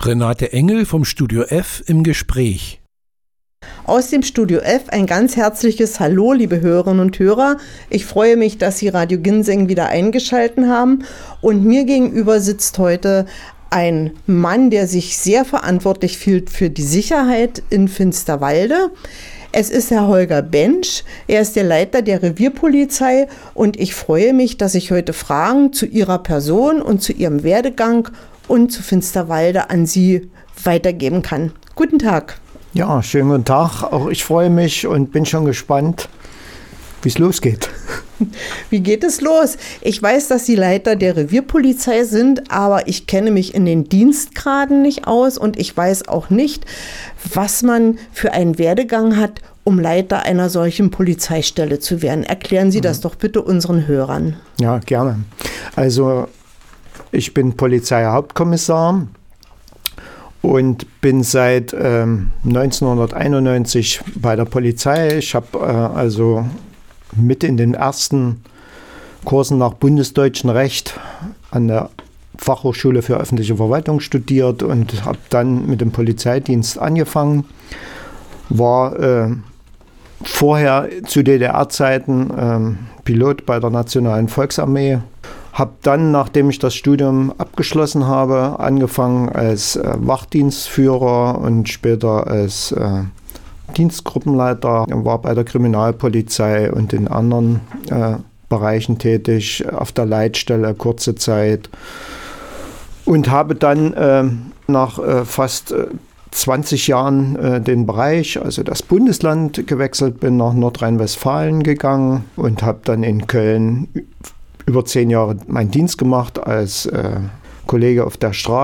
Renate Engel vom Studio F im Gespräch. Aus dem Studio F ein ganz herzliches Hallo, liebe Hörerinnen und Hörer. Ich freue mich, dass Sie Radio Ginseng wieder eingeschaltet haben. Und mir gegenüber sitzt heute ein Mann, der sich sehr verantwortlich fühlt für die Sicherheit in Finsterwalde. Es ist Herr Holger Bentsch. Er ist der Leiter der Revierpolizei. Und ich freue mich, dass ich heute Fragen zu Ihrer Person und zu Ihrem Werdegang und zu Finsterwalde an Sie weitergeben kann. Guten Tag. Ja, schönen guten Tag. Auch ich freue mich und bin schon gespannt, wie es losgeht. Wie geht es los? Ich weiß, dass Sie Leiter der Revierpolizei sind, aber ich kenne mich in den Dienstgraden nicht aus und ich weiß auch nicht, was man für einen Werdegang hat, um Leiter einer solchen Polizeistelle zu werden. Erklären Sie das doch bitte unseren Hörern. Ja, gerne. Also ich bin Polizeihauptkommissar und bin seit 1991 bei der Polizei. Ich habe also mit in den ersten Kursen nach bundesdeutschem Recht an der Fachhochschule für öffentliche Verwaltung studiert und habe dann mit dem Polizeidienst angefangen. War vorher zu DDR-Zeiten Pilot bei der Nationalen Volksarmee. Habe dann, nachdem ich das Studium abgeschlossen habe, angefangen als Wachdienstführer und später als Dienstgruppenleiter. War bei der Kriminalpolizei und in anderen Bereichen tätig, auf der Leitstelle kurze Zeit. Und habe dann nach fast 20 Jahren den Bereich, also das Bundesland gewechselt, bin nach Nordrhein-Westfalen gegangen und habe dann in Köln über 10 Jahre meinen Dienst gemacht als Kollege auf der Straße.